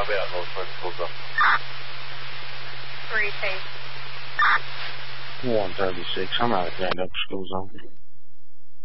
I'll be out in North School Zone. 3 Chase. 136, I'm out of Grand Oak School Zone.